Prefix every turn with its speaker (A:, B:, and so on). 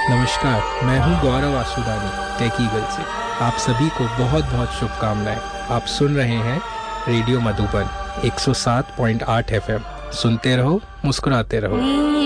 A: नमस्कार, मैं हूं गौरव आसुदानी टेक ईगल से। आप सभी को बहुत बहुत शुभकामनाएं। आप सुन रहे हैं रेडियो मधुबन 107.8 एफएम। सुनते रहो, मुस्कुराते रहो।